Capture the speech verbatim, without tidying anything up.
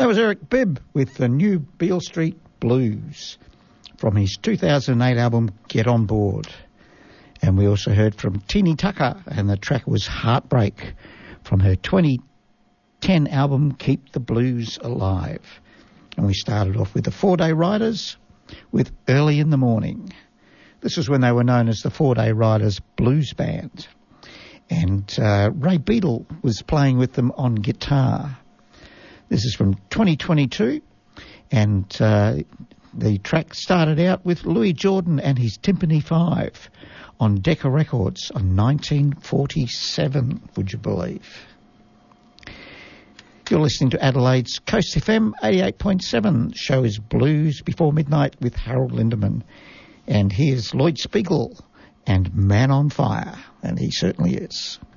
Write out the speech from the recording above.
That was Eric Bibb with the new Beale Street Blues from his two thousand eight album Get On Board. And we also heard from Teenie Tucker, and the track was Heartbreak from her twenty ten album Keep the Blues Alive. And we started off with the Four Day Riders with Early in the Morning. This is when they were known as the Four Day Riders Blues Band. And uh, Ray Beadle was playing with them on guitar. This is from twenty twenty-two, and uh, the track started out with Louis Jordan and his Timpani Five on Decca Records on nineteen forty-seven, would you believe? You're listening to Adelaide's Coast F M eighty-eight point seven. The show is Blues Before Midnight with Harold Lindemann. And here's Lloyd Spiegel and Man on Fire, and he certainly is.